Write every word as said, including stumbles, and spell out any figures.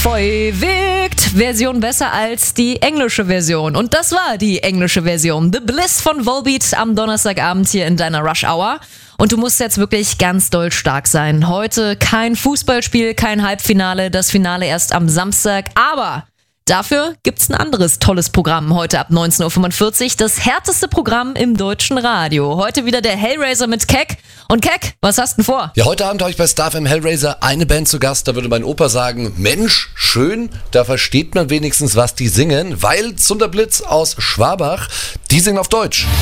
Voll wirkt Version besser als die englische Version. Und das war die englische Version. The Bliss von Volbeat am Donnerstagabend hier in deiner Rush Hour. Und du musst jetzt wirklich ganz doll stark sein. Heute kein Fußballspiel, kein Halbfinale, das Finale erst am Samstag. Aber dafür gibt's ein anderes tolles Programm heute ab neunzehn Uhr fünfundvierzig. Das härteste Programm im deutschen Radio. Heute wieder der Hellraiser mit Keck. Und Keck, was hast du denn vor? Ja, heute Abend habe ich bei Star F M Hellraiser eine Band zu Gast. Da würde mein Opa sagen, Mensch, schön, da versteht man wenigstens, was die singen. Weil Zunderblitz aus Schwabach, die singen auf Deutsch.